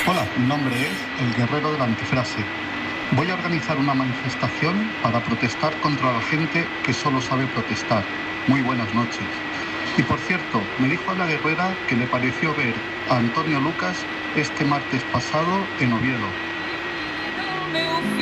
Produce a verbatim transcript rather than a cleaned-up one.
Hola, mi nombre es el Guerrero de la Antifrase. Voy a organizar una manifestación para protestar contra la gente que solo sabe protestar. Muy buenas noches. Y por cierto, me dijo la Guerrera que le pareció ver a Antonio Lucas este martes pasado en Oviedo.